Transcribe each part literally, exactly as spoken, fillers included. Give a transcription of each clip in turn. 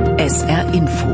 S R Info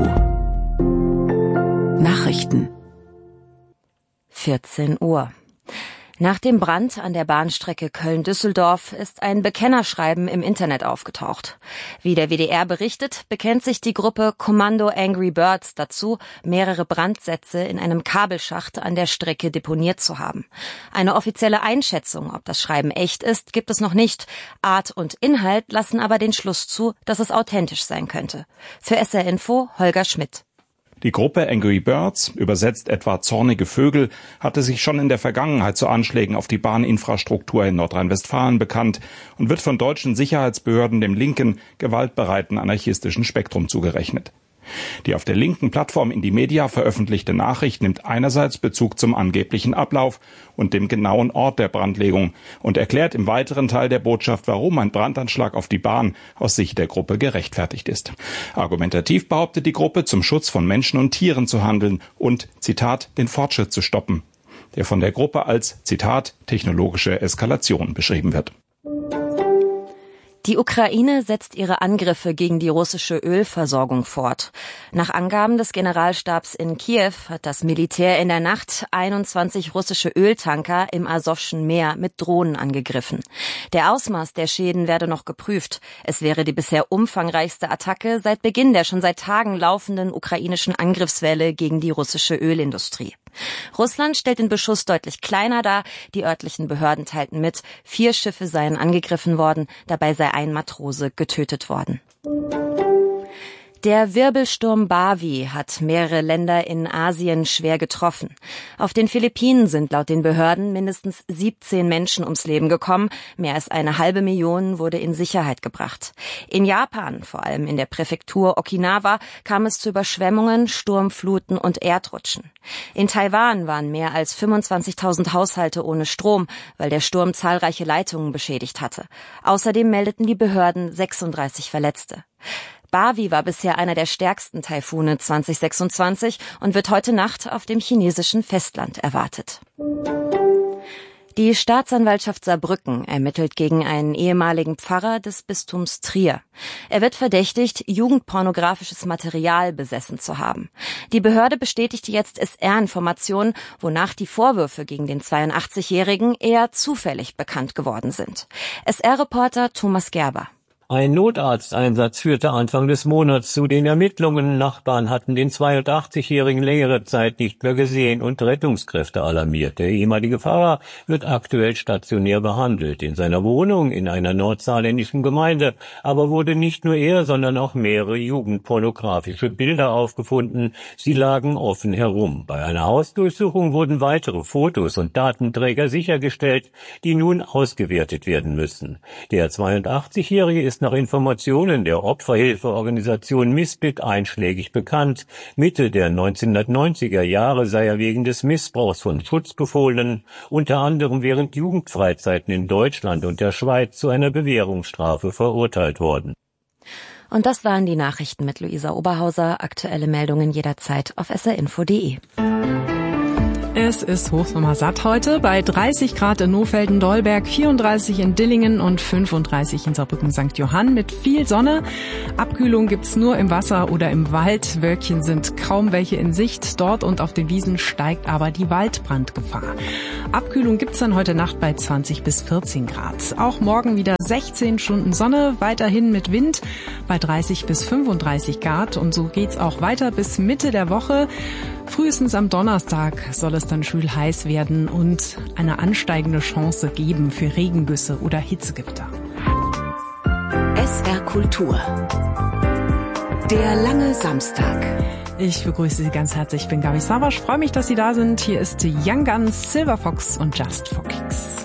Nachrichten vierzehn Uhr. Nach dem Brand an der Bahnstrecke Köln-Düsseldorf ist ein Bekennerschreiben im Internet aufgetaucht. Wie der W D R berichtet, bekennt sich die Gruppe Kommando Angry Birds dazu, mehrere Brandsätze in einem Kabelschacht an der Strecke deponiert zu haben. Eine offizielle Einschätzung, ob das Schreiben echt ist, gibt es noch nicht. Art und Inhalt lassen aber den Schluss zu, dass es authentisch sein könnte. Für S R Info Holger Schmidt. Die Gruppe Angry Birds, übersetzt etwa zornige Vögel, hatte sich schon in der Vergangenheit zu Anschlägen auf die Bahninfrastruktur in Nordrhein-Westfalen bekannt und wird von deutschen Sicherheitsbehörden dem linken, gewaltbereiten anarchistischen Spektrum zugerechnet. Die auf der linken Plattform Indymedia veröffentlichte Nachricht nimmt einerseits Bezug zum angeblichen Ablauf und dem genauen Ort der Brandlegung und erklärt im weiteren Teil der Botschaft, warum ein Brandanschlag auf die Bahn aus Sicht der Gruppe gerechtfertigt ist. Argumentativ behauptet die Gruppe, zum Schutz von Menschen und Tieren zu handeln und, Zitat, den Fortschritt zu stoppen, der von der Gruppe als, Zitat, technologische Eskalation beschrieben wird. Die Ukraine setzt ihre Angriffe gegen die russische Ölversorgung fort. Nach Angaben des Generalstabs in Kiew hat das Militär in der Nacht einundzwanzig russische Öltanker im Asowschen Meer mit Drohnen angegriffen. Der Ausmaß der Schäden werde noch geprüft. Es wäre die bisher umfangreichste Attacke seit Beginn der schon seit Tagen laufenden ukrainischen Angriffswelle gegen die russische Ölindustrie. Russland stellt den Beschuss deutlich kleiner dar. Die örtlichen Behörden teilten mit, vier Schiffe seien angegriffen worden, dabei sei ein Matrose getötet worden. Der Wirbelsturm Bavi hat mehrere Länder in Asien schwer getroffen. Auf den Philippinen sind laut den Behörden mindestens siebzehn Menschen ums Leben gekommen. Mehr als eine halbe Million wurde in Sicherheit gebracht. In Japan, vor allem in der Präfektur Okinawa, kam es zu Überschwemmungen, Sturmfluten und Erdrutschen. In Taiwan waren mehr als fünfundzwanzigtausend Haushalte ohne Strom, weil der Sturm zahlreiche Leitungen beschädigt hatte. Außerdem meldeten die Behörden sechsunddreißig Verletzte. Bavi war bisher einer der stärksten Taifune zwanzig sechsundzwanzig und wird heute Nacht auf dem chinesischen Festland erwartet. Die Staatsanwaltschaft Saarbrücken ermittelt gegen einen ehemaligen Pfarrer des Bistums Trier. Er wird verdächtigt, jugendpornografisches Material besessen zu haben. Die Behörde bestätigte jetzt S R-Informationen, wonach die Vorwürfe gegen den zweiundachtzigjährigen eher zufällig bekannt geworden sind. S R-Reporter Thomas Gerber. Ein Notarzteinsatz führte Anfang des Monats zu den Ermittlungen. Nachbarn hatten den zweiundachtzigjährigen längere Zeit nicht mehr gesehen und Rettungskräfte alarmiert. Der ehemalige Pfarrer wird aktuell stationär behandelt in seiner Wohnung in einer nordsaarländischen Gemeinde. Aber wurde nicht nur er, sondern auch mehrere jugendpornografische Bilder aufgefunden. Sie lagen offen herum. Bei einer Hausdurchsuchung wurden weitere Fotos und Datenträger sichergestellt, die nun ausgewertet werden müssen. Der zweiundachtzigjährige ist nach Informationen der Opferhilfeorganisation Misbit einschlägig bekannt. Mitte der neunzehnhundertneunziger Jahre sei er wegen des Missbrauchs von Schutzbefohlenen, unter anderem während Jugendfreizeiten in Deutschland und der Schweiz, zu einer Bewährungsstrafe verurteilt worden. Und das waren die Nachrichten mit Luisa Oberhauser. Aktuelle Meldungen jederzeit auf s r info punkt d e. Es ist hochsommersatt heute bei dreißig Grad in Nohfelden-Dolberg, vierunddreißig in Dillingen und fünfunddreißig in Saarbrücken-Sankt Johann mit viel Sonne. Abkühlung gibt's nur im Wasser oder im Wald. Wölkchen sind kaum welche in Sicht. Dort und auf den Wiesen steigt aber die Waldbrandgefahr. Abkühlung gibt's dann heute Nacht bei zwanzig bis vierzehn Grad. Auch morgen wieder sechzehn Stunden Sonne, weiterhin mit Wind bei dreißig bis fünfunddreißig Grad. Und so geht's auch weiter bis Mitte der Woche. Frühestens am Donnerstag soll es dann schwül heiß werden und eine ansteigende Chance geben für Regengüsse oder Hitzegewitter. S R Kultur. Der lange Samstag. Ich begrüße Sie ganz herzlich. Ich bin Gabi Savasch. Freue mich, dass Sie da sind. Hier ist Young Guns, Silver Fox und Just for Kicks.